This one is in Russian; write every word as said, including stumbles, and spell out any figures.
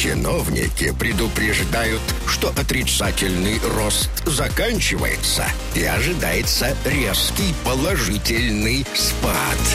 Чиновники предупреждают, что отрицательный рост заканчивается и ожидается резкий положительный спад.